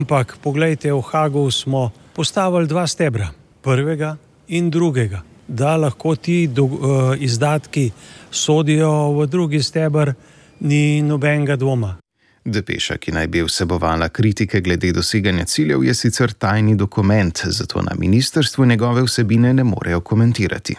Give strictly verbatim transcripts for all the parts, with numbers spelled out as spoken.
Ampak poglejte, v Hagu smo postavili dva stebra, prvega in drugega, da lahko ti do, uh, izdatki sodijo v drugi steber, ni nobenega dvoma. Depeša, ki naj bi vsebovala kritike glede doseganja ciljev, je sicer tajni dokument, zato na ministrstvu njegove vsebine ne morejo komentirati.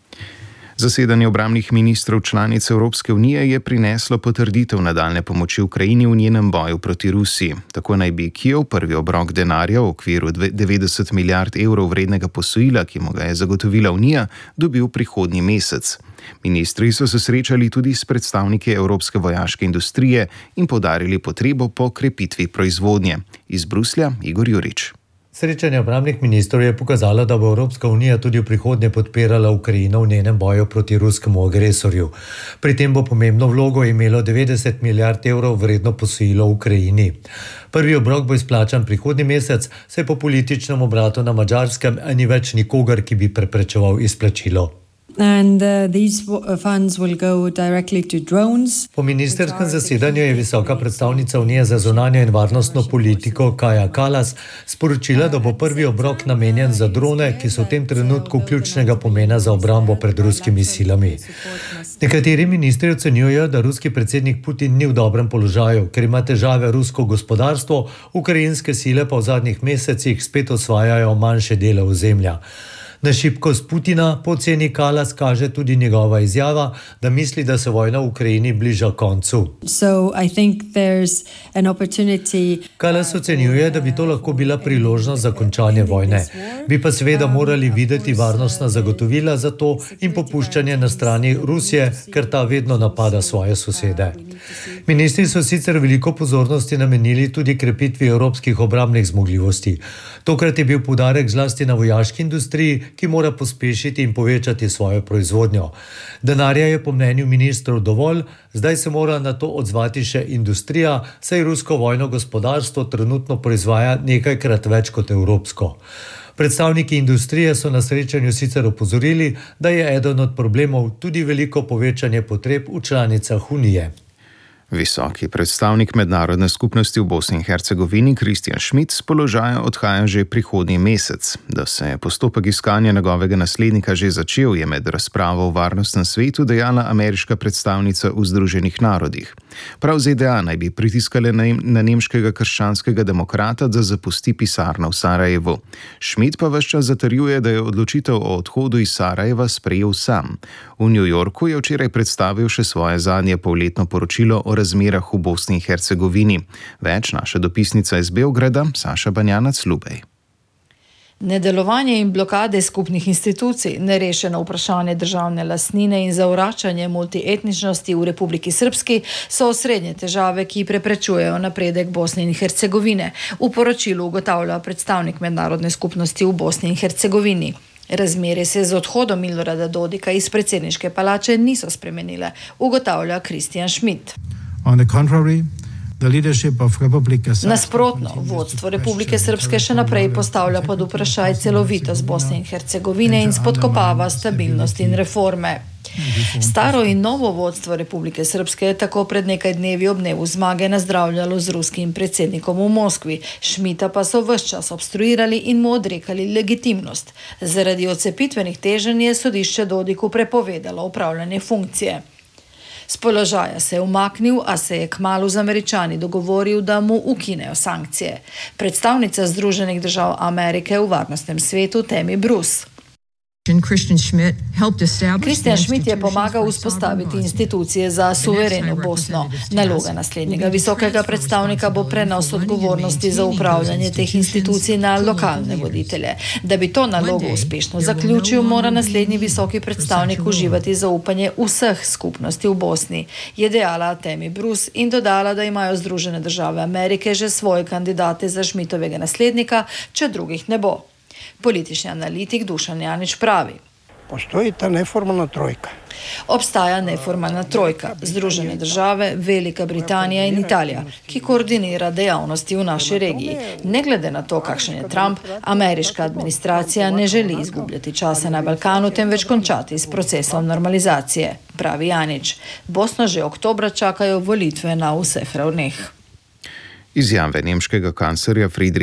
Zasedanje obrambnih ministrov članic Evropske unije je prineslo potrditev nadaljne pomoči Ukrajini v njenem boju proti Rusiji. Tako naj bi Kijev prvi obrok denarja v okviru devetdeset milijard evrov vrednega posojila, ki mu ga je zagotovila Unija, dobil prihodnji mesec. Ministri so se srečali tudi s predstavniki evropske vojaške industrije in poudarili potrebo po krepitvi proizvodnje. Iz Bruslja Igor Jurič. Srečanje obrambnih ministrov je pokazalo, da bo Evropska unija tudi v prihodnje podpirala Ukrajino v njenem boju proti ruskemu agresorju. Pri tem bo pomembno vlogo imelo devetdeset milijard evrov vredno posojilo Ukrajini. Prvi obrok bo izplačan prihodnji mesec, saj po političnem obratu na Madžarskem ni več nikogar, ki bi preprečeval izplačilo. And uh, these funds will go directly to drones. Po ministerskem zasedanju je visoka predstavnica Unije za zunanjo in varnostno politiko Kaja Kallas sporočila, da bo prvi obrok namenjen za drone, ki so v tem trenutku ključnega pomena za obrambo pred ruskimi silami. Nekateri ministri ocenjujejo, da ruski predsednik Putin ni v dobrem položaju, ker ima težave rusko gospodarstvo, ukrajinske sile pa v zadnjih mesecih spet osvajajo manjše dele ozemlja. Na šibkost Putina po oceni Kallas kaže tudi njegova izjava, da misli, da se vojna v Ukrajini bliža koncu. So I think there's an opportunity. Kallas ocenjuje, da bi to lahko bila priložnost za končanje vojne. Bi pa seveda morali videti varnostna zagotovila za to in popuščanje na strani Rusije, ker ta vedno napada svoje sosede. Ministri so sicer veliko pozornosti namenili tudi krepitvi evropskih obrambnih zmogljivosti. Tokrat je bil poudarek zlasti na vojaški industriji, ki mora pospešiti in povečati svojo proizvodnjo. Denarja je po mnenju ministrov dovolj, zdaj se mora na to odzvati še industrija, saj rusko vojno gospodarstvo trenutno proizvaja nekajkrat več kot evropsko. Predstavniki industrije so na srečanju sicer opozorili, da je eden od problemov tudi veliko povečanje potreb v članicah Unije. Visoki predstavnik mednarodne skupnosti v Bosni in Hercegovini Christian Schmidt s položaja odhaja že prihodnji mesec. Da se je postopek iskanja njegovega naslednika že začel, je med razpravo v varnostnem svetu dejala ameriška predstavnica v Združenih narodih. Prav Z D A naj bi pritiskale na nemškega krščanskega demokrata, da zapusti pisarno v Sarajevu. Schmidt pa ves čas zatrjuje, da je odločitev o odhodu iz Sarajeva sprejel sam. V New Yorku je včeraj predstavil še svoje zadnje polletno poročilo o razmerah v Bosni in Hercegovini. Več naša dopisnica iz Beograda, Saša Banjanac-Lubej. Nedelovanje in blokade skupnih institucij, nerešeno vprašanje državne lastnine in zavračanje multietničnosti v Republiki Srpski so osrednje težave, ki preprečujejo napredek Bosne in Hercegovine. V poročilu ugotavlja predstavnik mednarodne skupnosti v Bosni in Hercegovini. Razmere se z odhodom Milorada Dodika iz predsedniške palače niso spremenile, ugotavlja Christian Schmidt. On the contrary, the leadership of Republika Srpska. Nasprotno, vodstvo Republike Srpske še naprej postavlja pod vprašaj celovitost Bosne in Hercegovine in spodkopava stabilnost in reforme. Staro in novo vodstvo Republike Srpske je tako pred nekaj dnevi ob dnevu zmage nazdravljalo z ruskim predsednikom v Moskvi. Schmidta pa so ves čas obstruirali in mu odrekali legitimnost. Zaradi odcepitvenih teženj je sodišče Dodiku prepovedalo upravljanje funkcije. Z položaja se je umaknil, a se je kmalu z Američani dogovoril, da mu ukinejo sankcije. Predstavnica Združenih držav Amerike v varnostnem svetu Tammy Bruce. Christian Schmidt je pomagal vzpostaviti institucije za suvereno Bosno. Naloga naslednjega visokega predstavnika bo prenos odgovornosti za upravljanje teh institucij na lokalne voditelje. Da bi to nalogo uspešno zaključil, mora naslednji visoki predstavnik uživati zaupanje vseh skupnosti v Bosni, je dejala Tammy Bruce in dodala, da imajo Združene države Amerike že svoje kandidate za Schmidtovega naslednika, če drugih ne bo. Politični analitik Dušan Janić pravi. Postoji ta neformalna trojka. Obstaja neformalna trojka, Združene države, Velika Britanija in Italija, ki koordinira dejavnosti v naši regiji. Ne glede na to, kakšen je Trump, ameriška administracija ne želi izgubljati časa na Balkanu, temveč končati s procesom normalizacije, pravi Janić. Bosno že oktobra čakajo volitve na vseh ravneh. Izjave nemškega kanclerja Friedricha